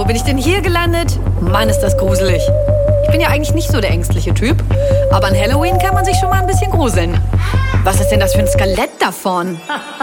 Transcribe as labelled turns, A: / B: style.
A: bin ich denn hier gelandet? Mann, ist das gruselig. Ich bin ja eigentlich nicht so der ängstliche Typ, aber an Halloween kann man sich schon mal ein bisschen gruseln. Was ist denn das für ein Skelett da vorn?